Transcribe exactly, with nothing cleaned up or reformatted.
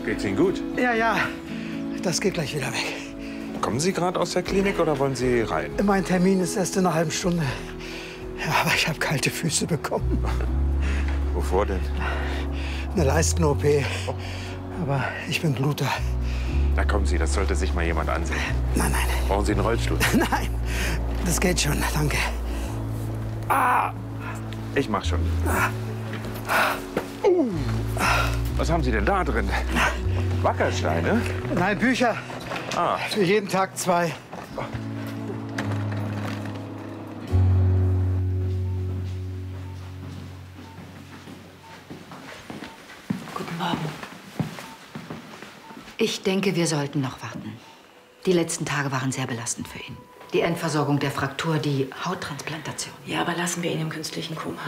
Geht's Ihnen gut? Ja, ja. Das geht gleich wieder weg. Kommen Sie gerade aus der Klinik oder wollen Sie rein? Mein Termin ist erst in einer halben Stunde. Ja, aber ich habe kalte Füße bekommen. Wovor denn? Eine Leisten-O P. Oh. Aber ich bin Bluter. Na kommen Sie, das sollte sich mal jemand ansehen. Nein, nein. Brauchen Sie einen Rollstuhl? Nein, das geht schon, danke. Ah! Ich mach schon. Uh. Was haben Sie denn da drin? Wackersteine? Nein, Bücher. Ah. Für jeden Tag zwei. Guten Morgen. Ich denke, wir sollten noch warten. Die letzten Tage waren sehr belastend für ihn. Die Endversorgung der Fraktur, die Hauttransplantation. Ja, aber lassen wir ihn im künstlichen Koma.